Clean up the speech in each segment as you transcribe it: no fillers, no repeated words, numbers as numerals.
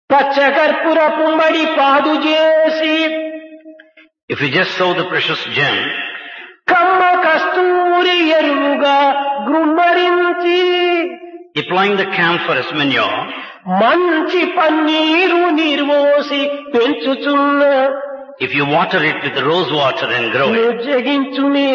పచ్చకర్పూర పుమ్మడి పాదు చేసి If you just sow the precious gem, కమ్మ కస్తూరి ఎరువుగా గృమ్మరించి applying the camphor as manure, మంచి paneer నిర్వోసి పెంచుచున్న if you water it with the rose water and grow it, జగించునే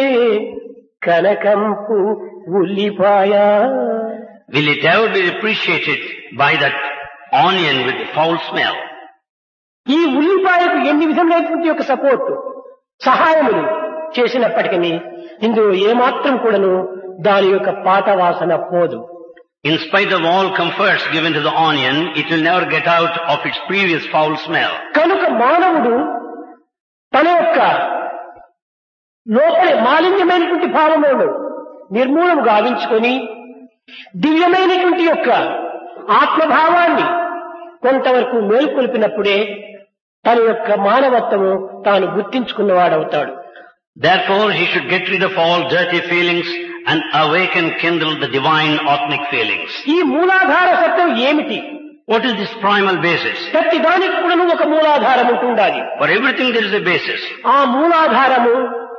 కనకంపు ఉల్లిపాయ will it ever be appreciated by that onion with the foul smell? ఈ ఉల్లిపాయకు ఎన్ని విధములైనటువంటి యొక్క support సహాయములు చేసినప్పటికీ ఇందులో ఏమాత్రం కూడాను దాని యొక్క పాత వాసన పోదు. In spite of all comforts given to the onion, it will never get out of its previous foul smell. కనుక మానవుడు తన యొక్క లోపలి మాలిన్యమైనటువంటి భావములను నిర్మూలన గావించుకొని దివ్యమైనటువంటి యొక్క ఆత్మభావాన్ని కొంతవరకు మేల్కొల్పినప్పుడే తన యొక్క మానవత్వము తాను గుర్తించుకున్నవాడవుతాడు. Therefore, he should get rid of all dirty feelings and awaken, kindle the divine atmic feelings. ఈ మూలాధార సత్యం ఏమిటి? What is this primal basis? ప్రతి దానికి కూడా ఒక మూలాధారం ఉంటుండాలి. For everything there is a basis. ఆ మూలాధారము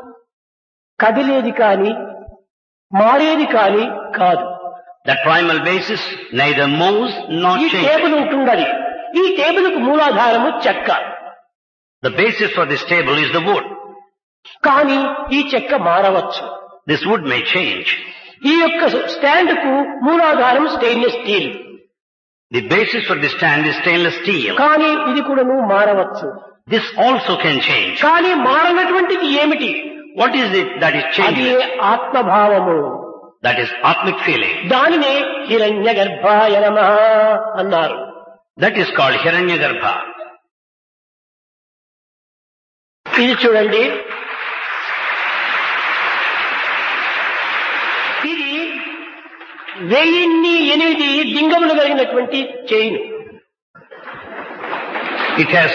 కదిలేది కాని మారేది కాని కాదు. That primal basis neither moves nor ఈ changes. టేబుల్ ఉంటుండాలి. ఈ టేబుల్కు మూలాధారము చెక్క. The basis for this table is the wood. కానీ ఈ చెక్క మారవచ్చు. This wood may change. ఈ యొక్క స్టాండ్ కు మూలాధారం stainless steel. The basis for this stand is stainless steel. కానీ ఇది కూడాను మారవచ్చు. This also can change. కానీ మారనటువంటిది ఏమిటి? What is it that is అది changing? ఆత్మభావము. That is atmic feeling. దానినే హిరణ్య గర్భాయ నమః అన్నారు. That is called Hiranyagarbha. ఇది చూడండి, ఇది 1008 లింగములు కలిగినటువంటి chain. It has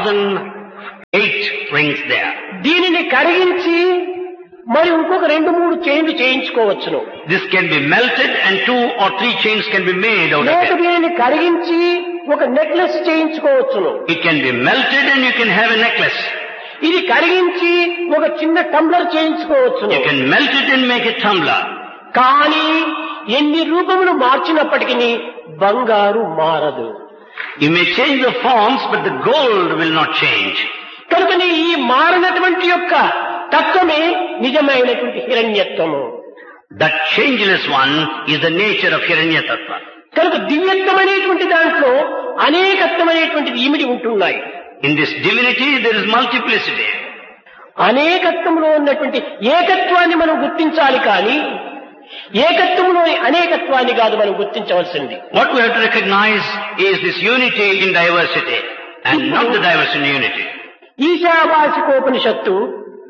1008 rings there. దీనిని కరిగించి మరి ఇంకొక 2-3 చైన్లు చేయించుకోవచ్చును. This can be melted and 2 or 3 chains can be made out లేక of it. దీనిని కరిగించి ఒక necklace చేయించుకోవచ్చును. It can be melted and you can have a necklace. ఇది కరిగించి ఒక చిన్న tumbler చేయించుకోవచ్చును. You can melt it and make a tumbler. కానీ ఎన్ని రూపములు మార్చినప్పటికీ బంగారు మారదు. You may change the forms, but the gold will not change. కనుకనే ఈ మారినటువంటి యొక్క తత్వమే నిజమైనటువంటి హిరణ్యత్వము. That changeless one is the nature of Hiranyatattva. కనుక దివ్యత్వం అనేటువంటి దాంట్లో అనేకత్వం అనేటువంటిది ఇమిడి ఉంటున్నాయి. In this divinity there is multiplicity. అనేకత్వంలో ఉన్నటువంటి ఏకత్వాన్ని మనం గుర్తించాలి కానీ ఏకత్వంలోని అనేకత్వాన్ని కాదు మనం గుర్తించవలసింది. What we have to recognize is this unity in diversity and not the diversity in unity. ఈశావాసికోపనిషత్తు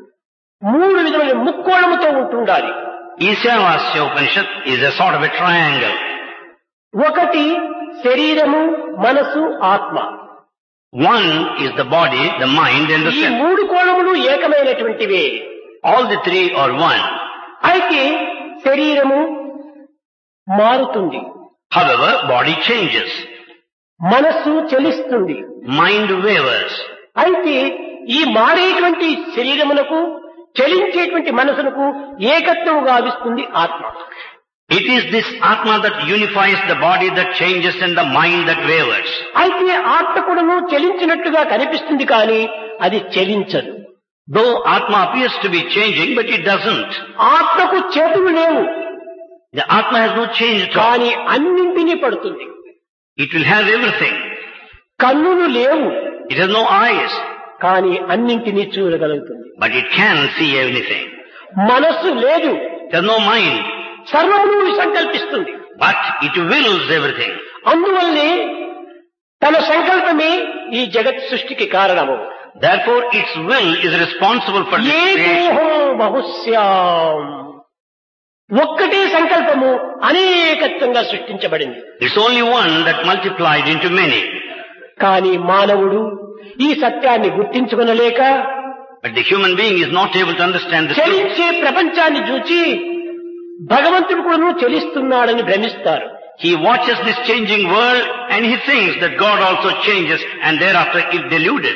3 విధమైన ముక్కోణముతో ఉంటుండాలి. Ishavasya Upanishad is a sort of a triangle. ఒకటి శరీరము, మనసు, ఆత్మ. One is the body, the mind and the ఈ self. 3 కోణములు ఏకమైనటువంటివే. All the 3 are one. అయితే శరీరము మారుతుంది, However, body changes. మనస్సు చలిస్తుంది. Mind wavers. అయితే ఈ మారేటువంటి శరీరమునకు చలించేటువంటి మనసునకు ఏకత్వం గావిస్తుంది ఆత్మ. It is this Atma that unifies the body that changes and the mind that wavers. అయితే ఆత్మ కూడాను చలించినట్టుగా కనిపిస్తుంది కానీ అది చలించదు. Though Atma appears to be changing, but it doesn't. ఆత్మకు చేతులు లేవు The Atma has no change at all. కానీ అన్నింటినీ పడుతుంది. It will have everything. కన్నులు లేవు It has no eyes, కానీ అన్నింటినీ చూడగలుగుతుంది. but it can see anything. మనస్సు లేదు, It has no mind, సర్వమును సంకల్పిస్తుంది. but it wills everything. అందువల్లే తన సంకల్పమే ఈ జగత్ సృష్టికి కారణము. Therefore, its will is responsible for this creation. ఏకోహో బహుశ్యాం, ఒక్కటే సంకల్పము అనేకత్వంగా సృష్టించబడింది. It's only one that multiplied into many. కానీ మానవుడు ఈ సత్యాన్ని గుర్తించుకొనలేక But the human being is not able to understand this truth. చలించే ప్రపంచాన్ని చూచి భగవంతుడు కూడా చలిస్తున్నాడని భ్రమిస్తారు. He watches this changing world and he thinks that God also changes and thereafter is deluded.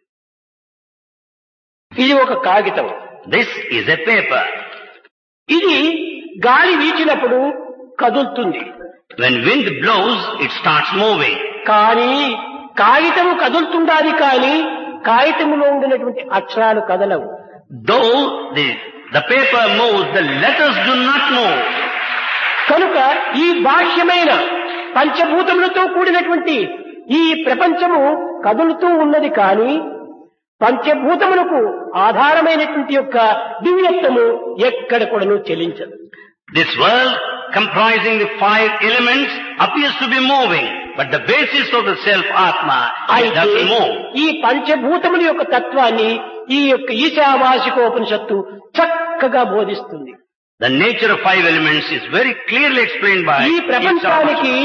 ఇది ఒక కాగితం. This is a paper. ఇది గాలి వీచినప్పుడు కదులుతుంది. When wind blows, it starts moving. కానీ కాగితము కదులుతుండాలి, కానీ కాగితములో ఉండినటువంటి అక్షరాలు కదలవు. Though the paper moves, the letters do not move. కనుక ఈ బాహ్యమైన పంచభూతములతో కూడినటువంటి ఈ ప్రపంచము కదులుతూ ఉన్నది, కానీ పంచభూతములకు ఆధారమైనటువంటి యొక్క దివ్యత్వము ఎక్కడ కూడాను చెలించదు. This world, comprising the 5 elements, appears to be moving, but the basis of the self Atma, it doesn't move. ఈ పంచభూతముల యొక్క తత్వాన్ని ఈ యొక్క ఈశావాసికోపనిషత్తు చక్కగా బోధిస్తుంది. The nature of 5 elements is very clearly explained by ఈ ప్రపంచానికి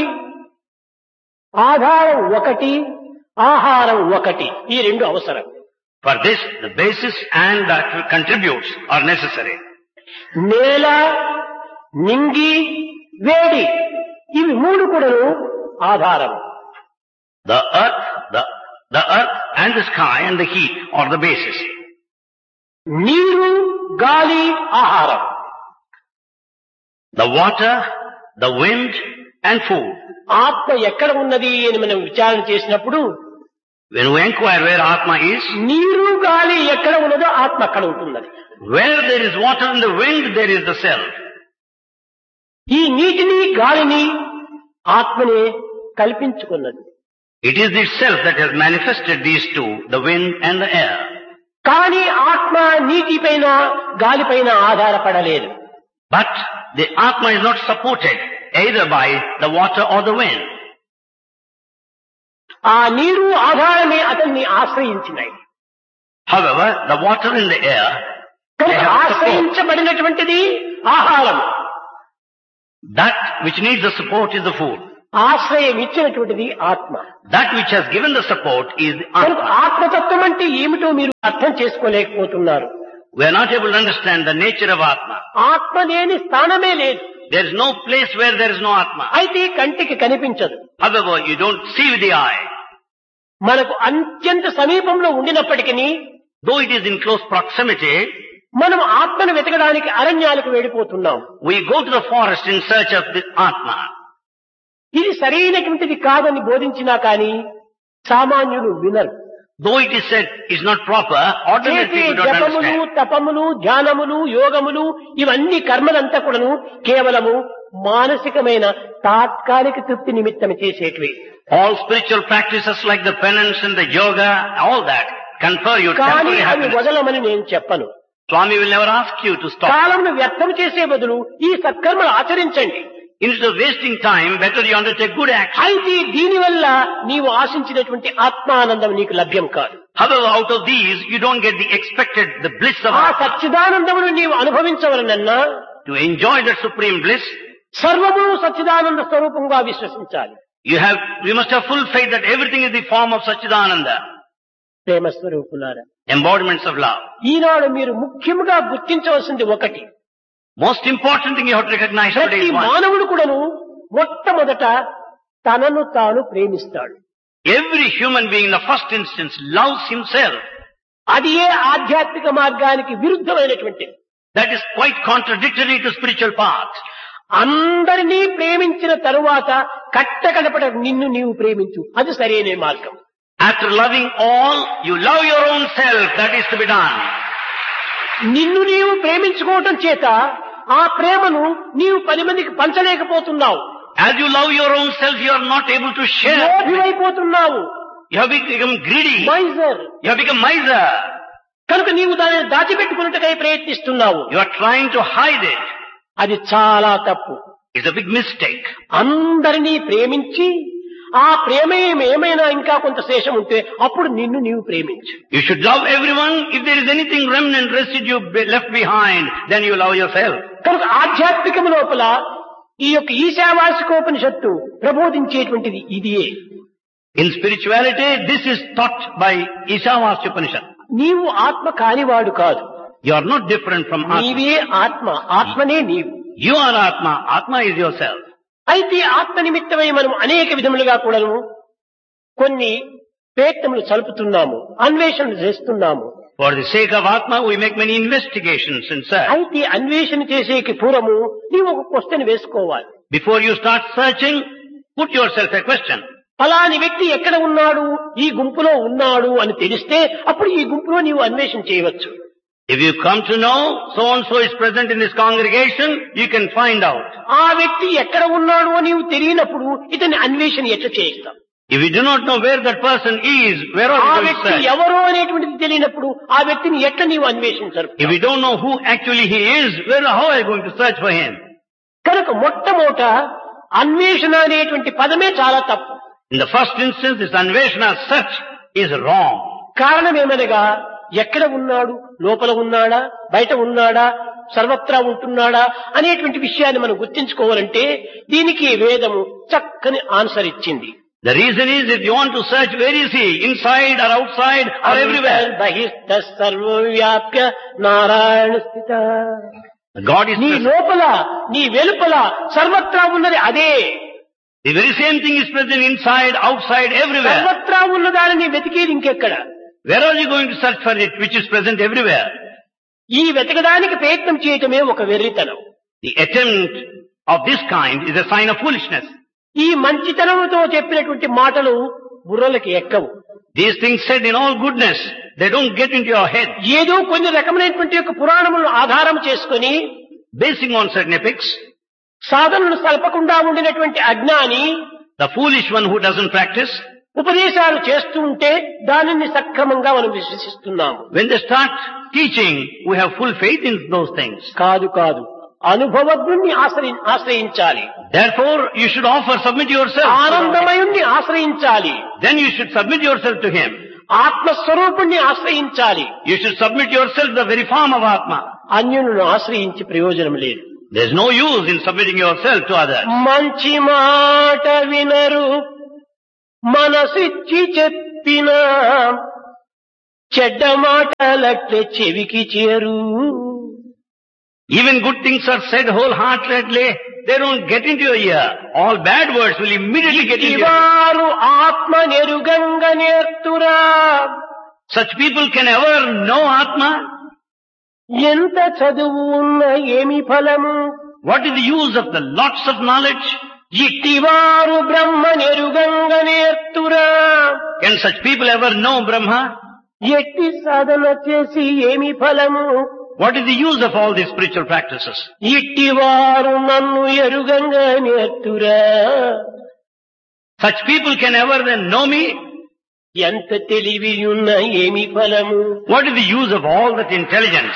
ఆధారం ఒకటి, ఆహారం ఒకటి, ఈ రెండు అవసరం. For this, the basis and that contributes are necessary. నేల, నింగి, వేడి, ఇవి మూడు కూడాను ఆధారం. The earth and the sky and the heat are the basis. నీరు, గాలి ఆహారం. The water, the wind and food. ఆత్మ ఎక్కడ ఉన్నది అని మనం విచారణ చేసినప్పుడు, When we inquire where Atma is, నీరు, గాలి ఎక్కడ ఉన్నదో ఆత్మ అక్కడ ఉంటున్నది. where there is water in the wind, there is the self. ఈ నీటిని, గాలిని ఆత్మనే కల్పించుకున్నది. It is the self that has manifested these two, the wind and the air. కానీ ఆత్మ నీటిపైన, గాలిపైన ఆధారపడలేదు. But the Atma is not supported either by the water or the wind. ఆ నీరు ఆధారమే అతన్ని ఆశ్రయించినాయి. However, the water and the air, they కనుక have support. ఆశ్రయించబడినటువంటిది ఆహారం, That which needs the support is the food. ఆశ్రయం ఇచ్చినటువంటిది ఆత్మ. That which has given the support is the కనుక Atma. ఆత్మతత్వం అంటే ఏమిటో మీరు అర్థం చేసుకోలేకపోతున్నారు. We are not able to understand the nature of Atma. ఆత్మ లేని స్థానమే లేదు. There is no place where there is no Atma. అయితే కంటికి కనిపించదు. However, you don't see with the eye. మనకు అత్యంత సమీపంలో ఉండినప్పటికీ Though it is in close proximity, మనం ఆత్మను వెతకడానికి అరణ్యాలకు వెళ్ళిపోతున్నాం. we go to the forest in search of the Atma. ఇది సరైనటువంటిది కాదని బోధించినా కానీ సామాన్యులు వినరు. Though it is said is not proper, ordinary చేసే people don't జపములు, understand. తపములు, ధ్యానములు, యోగములు ఇవన్నీ కర్మలంతా కూడాను కేవలము మానసికమైన తాత్కాలిక తృప్తి నిమిత్తం చేసేటివి. All spiritual practices like the penance and the yoga, all that confer you కానీ temporary అవి happiness. వదలమని నేను చెప్పను. Swami will never ask you to stop. కాలంను వ్యర్థం చేసే బదులు ఈ సత్కర్మలు ఆచరించండి. Instead of wasting time, better you undertake good action. అయితే దీనివల్ల నీవు ఆశించినటువంటి ఆత్మానందం నీకు లభ్యం కాదు. However, out of these, you don't get the expected, the bliss of ఆ Atma. సచ్చిదానందమును నీవు అనుభవించవలనన్నా To enjoy that supreme bliss, సర్వము సచ్చిదానంద స్వరూపంగా విశ్వసించాలి. you must have full faith that everything is the form of Sachidananda, ప్రేమ స్వరూపులారా, embodiments of love. ఈనాడు మీరు ముఖ్యంగా గుర్తించవలసింది ఒకటి. Most important thing you have to recognize today ప్రతి is one. మానవుడు కూడాను మొట్టమొదట తనను తాను ప్రేమిస్తాడు. Every human being in the first instance loves himself. అది ఏ ఆధ్యాత్మిక మార్గానికి విరుద్ధమైనటువంటిది. That is quite contradictory to spiritual path. అందరినీ ప్రేమించిన తరువాత కట్టకడపట నిన్ను నీవు ప్రేమించు, అది సరైన మార్గం. After loving all, you love your own self. That is to be done. నిన్ను నీవు ప్రేమించుకోవటం చేత ఆ ప్రేమను నీవు 10 మందికి పంచలేకపోతున్నావు. As you love your own self, you are not able to share. లోభివైపోతున్నావు, You have become greedy. Miser. You have become miser. కనుక నీవు దానిని దాచిపెట్టుకున్నట్టుకై ప్రయత్నిస్తున్నావు. You are trying to hide it. అది చాలా తప్పు. It's a big mistake. అందరినీ ప్రేమించి ఆ ప్రేమ ఏమైనా ఇంకా కొంత శేషం ఉంటే అప్పుడు నిన్ను నీవు ప్రేమించు. You should love everyone. If there is anything remnant, residue left behind, then you love yourself. కనుక ఆధ్యాత్మికము లోపల ఈ యొక్క ఈశావాసికోపనిషత్తు ప్రబోధించేటువంటిది ఇదియే. In spirituality, this is taught by Ishavasya Upanishad. నీవు ఆత్మ కానివాడు కాదు. You are not different from Atma. నీవే ఆత్మ, ఆత్మనే నీవు. You are Atma. Atma is yourself. అయితే ఆత్మ నిమిత్తమై మనం అనేక విధములుగా కూడాను కొన్ని ప్రయత్నములు సలుపుతున్నాము, అన్వేషణలు చేస్తున్నాము. For the sake of Atma, we make many investigations and search. అయితే అన్వేషణ చేసేకి పూర్వము నీవు ఒక క్వశ్చన్ వేసుకోవాలి. Before you start searching, put yourself a question. ఫలాని వ్యక్తి ఎక్కడ ఉన్నాడు, ఈ గుంపులో ఉన్నాడు అని తెలిస్తే అప్పుడు ఈ గుంపులో నీవు అన్వేషణ చేయవచ్చు. If you come to know so-and-so is present in this congregation, you can find out. ఆ వ్యక్తి ఎక్కడ ఉన్నాడు అని నీవు తెలియనప్పుడు ఇతని అన్వేషణ ఎట్లా చేయిస్తాం? If you do not know where that person is, where are ఆ you going to వ్యక్తి search? ఎవరో అనేటువంటిది తెలియనప్పుడు ఆ వ్యక్తిని ఎట్లా నీవు అన్వేషించరు? If you don't know who actually he is, how are you going to search for him? కనుక మొట్టమొదట అన్వేషణ అనేటువంటి పదమే చాలా తప్పు. In the first instance, this anveshana search is wrong. కారణం ఏమనగా ఎక్కడ ఉన్నాడు, లోపల ఉన్నాడా, బయట ఉన్నాడా, సర్వత్రా ఉంటున్నాడా అనేటువంటి విషయాన్ని మనం గుర్తించుకోవాలంటే దీనికి వేదము చక్కని ఆన్సర్ ఇచ్చింది. The reason is, if you want to search, where is he? Inside or outside or everywhere? బహిష్ట సర్వవ్యాప్య Narayana స్థిత. God is నీ present. లోపల నీ వెలుపల సర్వత్రా ఉన్నది అదే. The very same thing is present inside, outside, everywhere. సర్వత్రా ఉన్న దానిని వెతికేది ఇంకెక్కడ? Where are you going to search for it, which is present everywhere? ఈ వెతకడానికి ప్రయత్నం చేయటమే ఒక వెర్రితనం. The attempt of this kind is a sign of foolishness. ఈ మంచితనంతో చెప్పినటువంటి మాటలు బుర్రలకి ఎక్కవు. These things said in all goodness, they don't get into your head. ఏదో కొన్ని రకమైనటువంటి యొక్క పురాణములను ఆధారం చేసుకొని Basing on certain epics, సాధనలు సల్పకుండా ఉండినటువంటి అజ్ఞాని the foolish one who doesn't practice, ఉపదేశాలు చేస్తూ ఉంటే దానిని సక్రమంగా మనం విశ్వసిస్తున్నాము. when they start teaching, we have full faith in those things. కాదు అనుభవజ్ఞుణ్ణి ఆశ్రయించాలి. Therefore, you should submit yourself. ఆనందమయుణ్ణి ఆశ్రయించాలి. Then you should submit yourself to him. ఆత్మస్వరూపుణ్ణి ఆశ్రయించాలి. You should submit yourself to the very form of Atma. అన్యులను ఆశ్రయించి ప్రయోజనం లేదు. There's no use in submitting yourself to others. మంచి మాట వినరు మనసిచ్చి చెప్పిన చెడ్డ మాటలట్లే చెవికి చేరు. Even good things are said wholeheartedly, they don't get into your ear. All bad words will immediately get into your ear. వారు ఆత్మ నెరుగంగ నేర్తురా. Such people can ever know Atma? ఎంత చదువు ఉన్న ఏమి ఫలము? What is the use of the lots of knowledge? ఇట్టివారు Brahma నెరుగంగ నేర్తురా. Can such people ever know Brahma? ఎట్టి సాధన చేసి ఏమి ఫలము? What is the use of all these spiritual practices? ఇట్టివారు నన్ను ఎరుగంగ నేర్తురా. Such people can ever then know me? ఎంత తెలివి ఉన్న ఏమి ఫలము? What is the use of all that intelligence?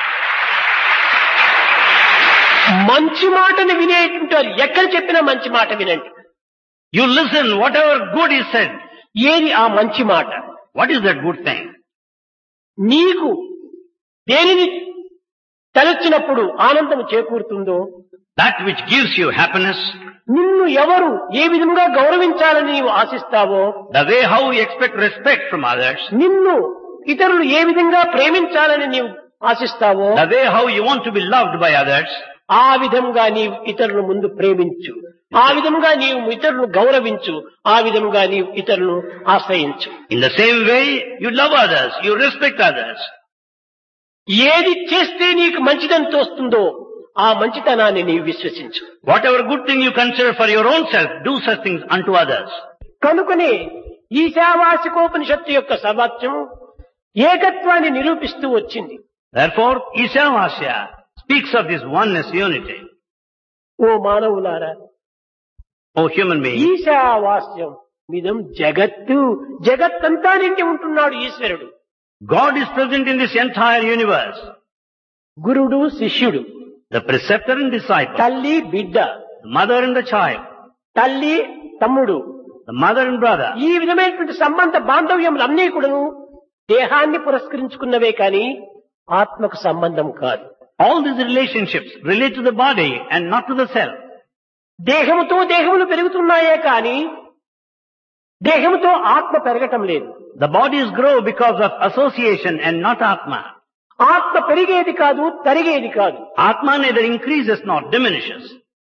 మంచి మాటను వినేటుంటారు. ఎక్కడ చెప్పినా మంచి మాట వినండి. You listen, whatever good is said. ఏది ఆ మంచి మాట? What is that good thing? నీకు దేనిని తలచినప్పుడు ఆనందం చేకూరుతుందో, That which gives you happiness, నిన్ను ఎవరు ఏ విధంగా గౌరవించాలని నీవు ఆశిస్తావో, the way how you expect respect from others, నిన్ను ఇతరులు ఏ విధంగా ప్రేమించాలని నీవు ఆశిస్తావో, the way how you want to be loved by others, ఆ విధంగా నీవు ఇతరుల ముందు ప్రేమించు. ఆ విధంగా నీవు ఇతరులను గౌరవించు. ఆ విధంగా నీవు ఇతరులను ఆశ్రయించు. in the same way you love others, you respect others. ఏది చేస్తే నీకు మంచిదని తోస్తుందో ఆ మంచితనాన్ని నీవు విశ్వసించు. Whatever good thing you consider for your own self, do such things unto others. కనుకనే ఈశావాసికోపనిషత్తు యొక్క సమాత్యం ఏకత్వాన్ని నిరూపిస్తూ వచ్చింది. Therefore, Ishavasya speaks of this oneness, unity. ఓ మానవులారా, O human being, ఈశావాస్యం మిదం జగత్తు. జగత్తంతా నిండి ఉంటున్నాడు ఈశ్వరుడు. God is present in this entire universe. గురుడు శిష్యుడు, The preceptor and disciple, తల్లి బిడ్డ, the mother and the child, తల్లి తమ్ముడు, the mother and brother. ఈ విధమైనటువంటి సంబంధ బాంధవ్యములు అన్నీ కూడాను దేహాన్ని పురస్కరించుకున్నవే కానీ ఆత్మకు సంబంధం కాదు. All these relationships relate to the body and not to the self. దేహముతో దేహములు పెరుగుతున్నాయే కానీ దేహముతో ఆత్మ పెరగటం లేదు. The bodies grow because of association and not Atma. ఆత్మ పెరిగేది కాదు, తరిగేది కాదు. Atma neither increases nor diminishes.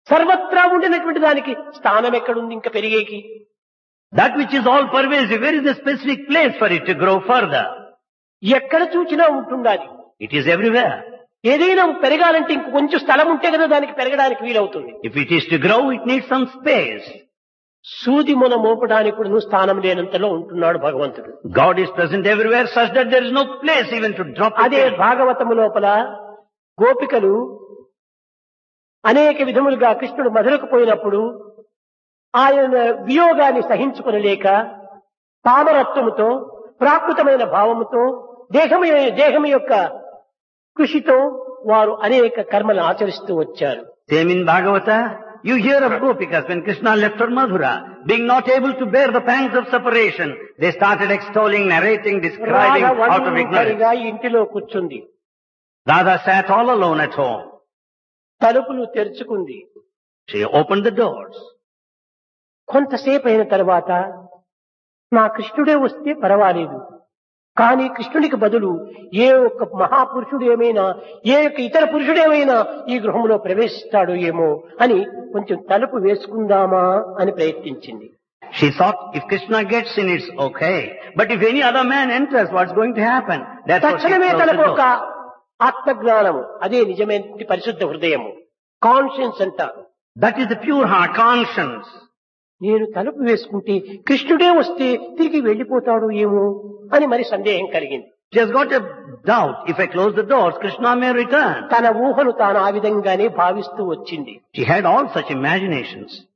సర్వత్రా ఉండినటువంటి దానికి స్థానం ఎక్కడుంది ఇంకా పెరిగేకి? That which is all pervasive, where is the specific place for it to grow further? ఎక్కడ చూచినా ఉంటుండాలి. It is everywhere. ఏదైనా పెరగాలంటే ఇంక కొంచెం స్థలం ఉంటే కదా దానికి పెరగడానికి వీలవుతుంది. If it is to grow, it needs some space. సూది మొన మోపడానికి కూడా నువ్వు స్థానం లేనంతలో ఉంటున్నాడు భగవంతుడు. God is present everywhere such that there is no place even to drop it. అదే భాగవతము లోపల గోపికలు అనేక విధములుగా కృష్ణుడు మధురకు పోయినప్పుడు ఆయన వియోగాన్ని సహించుకొనలేక పామరత్వముతో ప్రాకృతమైన భావముతో దేహము యొక్క కృషితో వారు అనేక కర్మలు ఆచరిస్తూ వచ్చారు. Same in Bhagavata, you hear of Gopikas when Krishna left for Madhura, being not able to bear the pangs of separation, they started extolling, narrating, describing out of ignorance. ఇంటిలో కూర్చుంది. Radha sat all alone at home. తలుపులు తెరుచుకుంది. She opened the doors. కొంతసేపు అయిన తర్వాత నా కృష్ణుడే వస్తే పర్వాలేదు, కానీ కృష్ణునికి బదులు ఏ ఒక్క మహాపురుషుడు ఏమైనా ఏ ఒక్క ఇతర పురుషుడేమైనా ఈ గృహంలో ప్రవేశిస్తాడు ఏమో అని కొంచెం తలుపు వేసుకుందామా అని ప్రయత్నించింది. She thought if Krishna gets in, it's okay. But if any other man enters, what's going to happen? That's what she తక్షణమే closed the తనకు ఒక door. ఆత్మజ్ఞానము, అదే నిజమైన పరిశుద్ధ హృదయము, కాన్షియన్స్ అంటారు. That is the pure heart, conscience. నేను తలుపు వేసుకుంటే కృష్ణుడే వస్తే తిరిగి వెళ్లిపోతాడు ఏమో అని మరి సందేహం కలిగింది. She has got a doubt. If I close the doors, Krishna may return. తన ఊహను తాను ఆ విధంగానే భావిస్తూ వచ్చింది. She had all such imaginations.